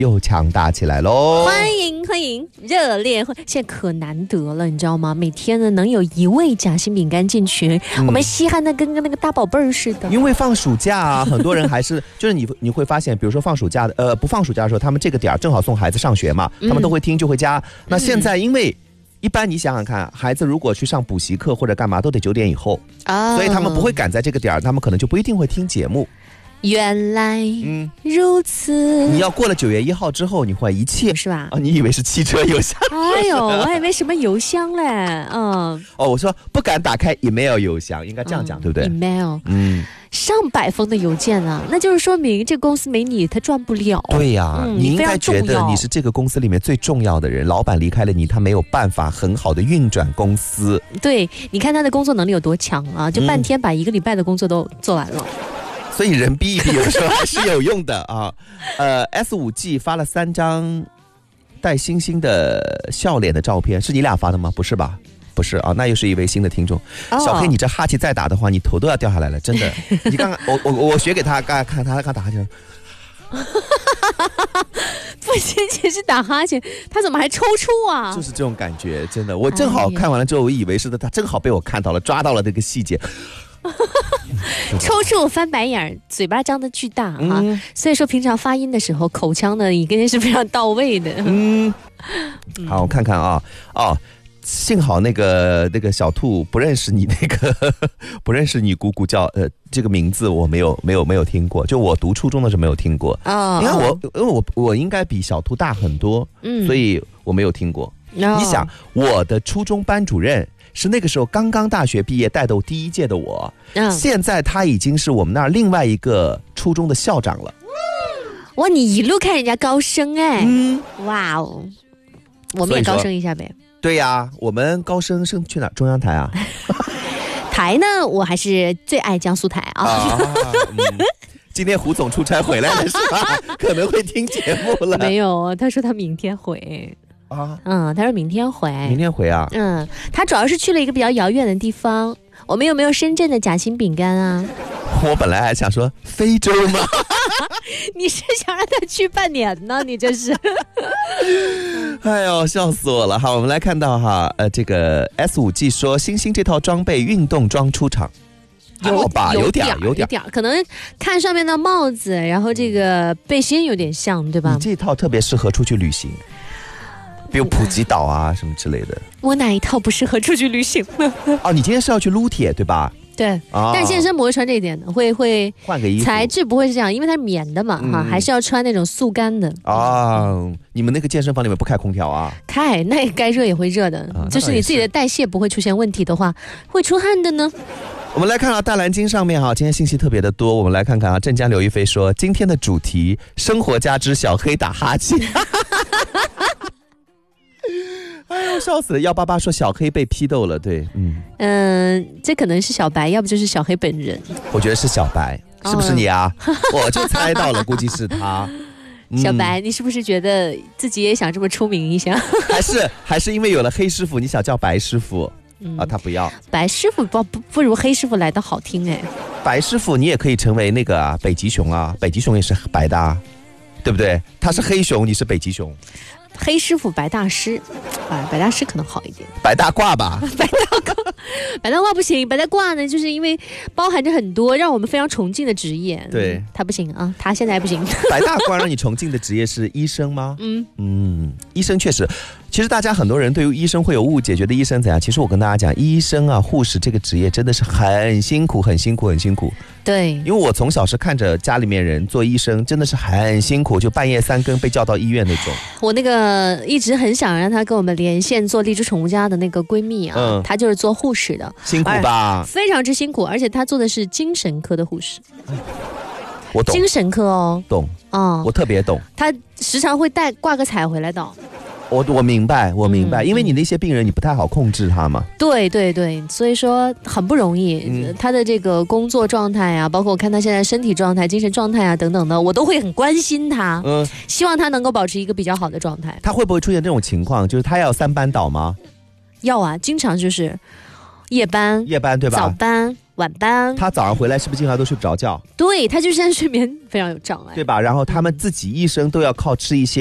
又强大起来喽！ 欢迎欢迎，热烈！现在可难得了，你知道吗？每天呢能有一位夹心饼干进群，我们稀罕的跟那个大宝贝儿似的。 因为放暑假啊，很多人还是就是你会发现，比如说放暑假的不放暑假的时候，他们这个点正好送孩子上学嘛，他们都会听就会加。那现在因为一般你想想看，孩子如果去上补习课或者干嘛都得9点以后，所以他们不会赶在这个点，他们可能就不一定会听节目。 原来如此， 你要过了9月1号之后，你会一切是吧？ 你以为是汽车邮箱？ 哎呦，我还以为什么邮箱嘞， 我说不敢打开 email 邮箱，应该这样讲，对不对 ？email，上百封的邮件啊，那就是说明这公司没你，他赚不了。 对呀，你应该觉得你是这个公司里面最重要的人，老板离开了你，他没有办法很好的运转公司。 对，你看他的工作能力有多强啊，就半天把1个礼拜的工作都做完了。 所以人逼一逼有的时候还是有用的啊。S5G 发了3张带星星的笑脸的照片，是你俩发的吗？不是吧？不是啊，那又是一位新的听众。小黑，你这哈气再打的话，你头都要掉下来了，真的。你刚刚我学给他，看他刚打哈欠。 不仅仅是打哈欠，他怎么还抽搐啊？ 就是这种感觉，真的。我正好看完了之后，我以为是他正好被我看到了，抓到了这个细节。 抽搐翻白眼，嘴巴张得巨大哈，所以说平常发音的时候口腔呢一定是非常到位的。 好，我看看啊，幸好那个小兔不认识你不认识你姑姑叫这个名字我没有听过，就我读初中的时候没有听过。你看我应该比小兔大很多，所以我没有听过。你想，我的初中班主任是那个时候刚刚大学毕业带的第1届的我，现在他已经是我们那儿另外一个初中的校长了。 哇，你一路看人家高升哎，哇哦，我们也高升一下呗。 对呀，我们高升去哪？中央台啊。 台呢，我还是最爱江苏台啊。 今天胡总出差回来了是吧？可能会听节目了。 没有，他说他明天回。他说明天回。 明天回啊？ 他主要是去了一个比较遥远的地方。我们有没有深圳的夹心饼干啊？ 我本来还想说非洲吗？ 你是想让他去半年呢？你这是。 哎呦，笑死我了！好，我们来看到哈，这个 S5G 说星星这套装备运动装出场。有点，可能看上面的帽子，然后这个背心有点像，对吧？ 你这套特别适合出去旅行。比如普吉岛啊什么之类的。 我哪一套不适合出去旅行呢？ 你今天是要去撸铁对吧？ 对，但健身不会穿这一点的，会换个衣服， 材质不会是这样，因为它是棉的嘛，还是要穿那种速干的。 你们那个健身房里面不开空调啊？ 开，那该热也会热的，就是你自己的代谢不会出现问题的话，会出汗的呢。 我们来看大蓝鲸上面今天信息特别的多，我们来看看镇江刘亦菲说今天的主题生活家之小黑打哈欠。哎呦，笑死了！188说小黑被批斗了，对， 这可能是小白，要不就是小黑本人。 我觉得是小白，是不是你啊？我就猜到了，估计是他。 小白，你是不是觉得自己也想这么出名一下？ 还是因为有了黑师傅，你想叫白师傅？他不要。白师傅不如黑师傅来的好听哎。 白师傅，你也可以成为那个北极熊啊，北极熊也是白的，对不对？他是黑熊，你是北极熊。 黑师傅白大师，白大师可能好一点。 白大褂吧， 白大褂不行，白大褂呢，就是因为包含着很多让我们非常崇敬的职业。 对， 他不行啊，他现在还不行。 白大褂让你崇敬的职业是医生吗？医生确实。其实大家很多人对于医生会有误解，觉得医生怎样？其实我跟大家讲，医生啊、护士这个职业真的是很辛苦。对，因为我从小是看着家里面人做医生，真的是很辛苦，就半夜3更被叫到医院那种。 我那个一直很想让他跟我们连线做荔枝宠物家的那个闺蜜啊，她就是做护士的， 辛苦吧？ 非常之辛苦，而且她做的是精神科的护士。 我懂， 精神科哦， 懂我特别懂。她时常会挂个彩回来的。 我明白，因为你那些病人你不太好控制他嘛。 对，所以说很不容易。他的这个工作状态啊，包括我看他现在身体状态、精神状态啊等等的，我都会很关心他。希望他能够保持一个比较好的状态。 他会不会出现这种情况，就是他要3班倒吗？ 要啊，经常就是夜班对吧？早班。 晚班。 他早上回来是不是经常都睡不着觉？ 对，他就现在睡眠非常有障碍， 对吧？然后他们自己医生都要靠吃一些